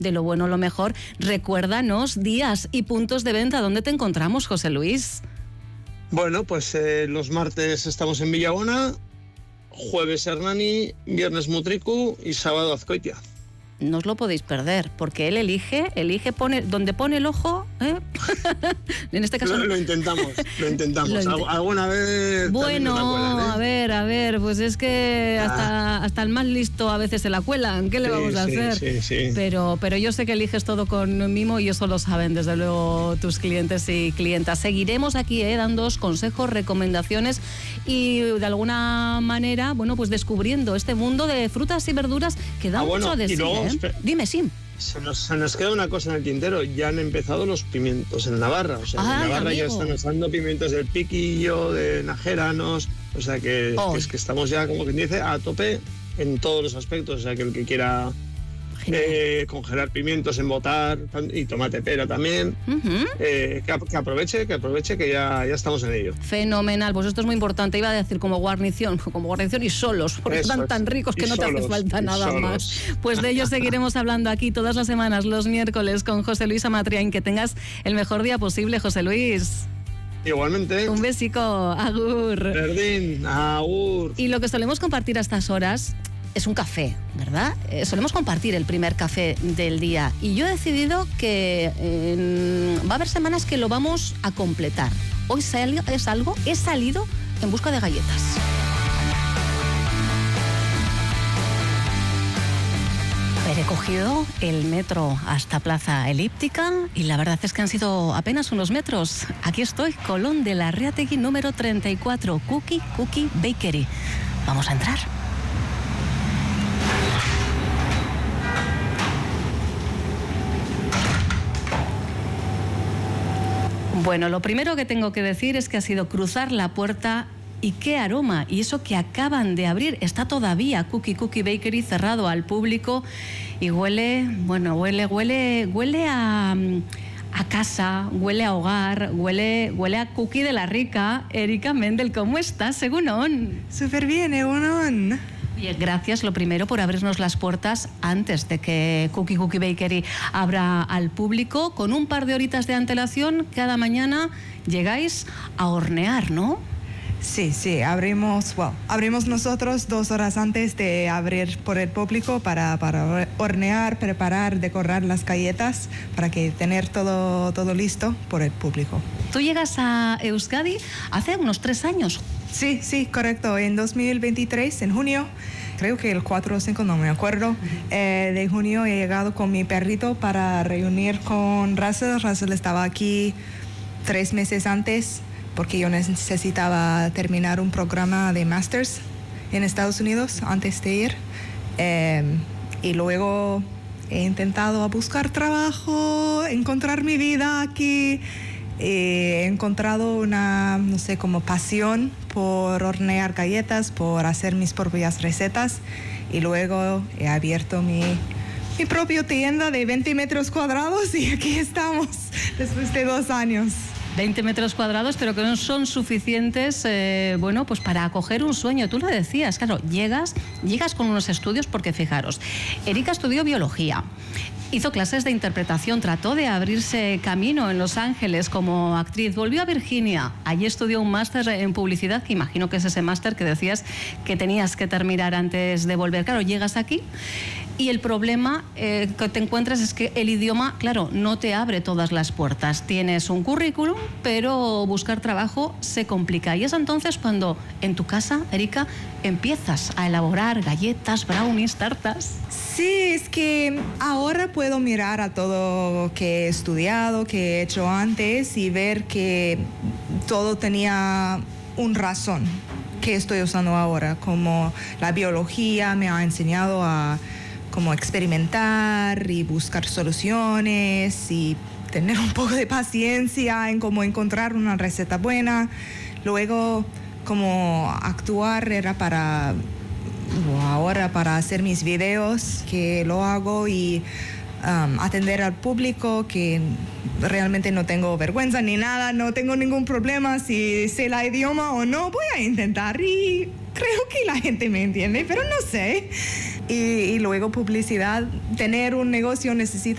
de lo bueno, lo mejor. Recuérdanos días y puntos de venta. ¿Dónde te encontramos, José Luis? Bueno, pues los martes estamos en Villabona, jueves Hernani, viernes Mutriku y sábado Azcoitia. No os lo podéis perder, porque él elige, pone donde pone el ojo, ¿eh? En este caso lo intentamos. Alguna vez. Bueno, cuelan, ¿eh? a ver, pues es que hasta el más listo a veces se la cuelan. ¿Qué le vamos a hacer? Sí. Pero yo sé que eliges todo con mimo y eso lo saben desde luego tus clientes y clientas. Seguiremos aquí dándoos consejos, recomendaciones y de alguna manera, bueno, pues descubriendo este mundo de frutas y verduras que da mucho de sí. Dime, sí. Se nos queda una cosa en el tintero. Ya han empezado los pimientos en Navarra. O sea, en Navarra ya están usando pimientos del piquillo, de najeranos. O sea, que es que estamos ya, como quien dice, a tope en todos los aspectos. O sea, que el que quiera congelar pimientos, embotar y tomate pera también, que aproveche que ya estamos en ello. Fenomenal, pues esto es muy importante. Iba a decir como guarnición y solos, porque están tan ricos que no te hace falta nada más. Pues de ello seguiremos hablando aquí todas las semanas, los miércoles, con José Luis Amatriain. Que tengas el mejor día posible, José Luis. Igualmente. Un besico, agur. Perdín, agur. Y lo que solemos compartir a estas horas es un café, ¿verdad? Solemos compartir el primer café del día y yo he decidido que va a haber semanas que lo vamos a completar. Hoy he salido en busca de galletas. He cogido el metro hasta Plaza Elíptica y la verdad es que han sido apenas unos metros. Aquí estoy, Colón de la Reategui número 34, Cookie Bakery. Vamos a entrar. Bueno, lo primero que tengo que decir es que ha sido cruzar la puerta y qué aroma. Y eso que acaban de abrir, está todavía Cookie Bakery cerrado al público y huele a casa, huele a hogar, huele a Cookie de la Rica. Erika Mendel, ¿cómo estás? Egunon. Súper bien, Egunon. Bien, gracias, lo primero, por abrirnos las puertas antes de que Cookie Bakery abra al público. Con un par de horitas de antelación, cada mañana llegáis a hornear, ¿no? Sí, abrimos nosotros 2 horas antes de abrir por el público para hornear, preparar, decorar las galletas, para que tener todo listo por el público. Tú llegas a Euskadi hace unos 3 años. Sí, correcto. En 2023, en junio, creo que el 4 o 5, no me acuerdo, de junio he llegado con mi perrito para reunir con Russell. Russell estaba aquí 3 meses antes porque yo necesitaba terminar un programa de Masters en Estados Unidos antes de ir. Y luego he intentado buscar trabajo, encontrar mi vida aquí. He encontrado una, como pasión por hornear galletas, por hacer mis propias recetas y luego he abierto mi propia tienda de 20 metros cuadrados y aquí estamos después de 2 años. 20 metros cuadrados, pero que no son suficientes, pues para acoger un sueño. Tú lo decías, claro, llegas con unos estudios, porque fijaros, Erika estudió biología. Hizo clases de interpretación, trató de abrirse camino en Los Ángeles como actriz, volvió a Virginia, allí estudió un máster en publicidad, que imagino que es ese máster que decías que tenías que terminar antes de volver. Claro, llegas aquí y el problema que te encuentras es que el idioma, claro, no te abre todas las puertas. Tienes un currículum, pero buscar trabajo se complica. Y es entonces cuando en tu casa, Erika, empiezas a elaborar galletas, brownies, tartas. Sí, es que ahora puedo mirar a todo que he estudiado, que he hecho antes y ver que todo tenía un razón que estoy usando ahora, como la biología me ha enseñado a como experimentar y buscar soluciones y tener un poco de paciencia en cómo encontrar una receta buena. Luego, como actuar era ahora para hacer mis videos, que lo hago, y atender al público, que realmente no tengo vergüenza ni nada, no tengo ningún problema si sé el idioma o no, voy a intentar y creo que la gente me entiende, pero no sé. Y luego publicidad, tener un negocio necesita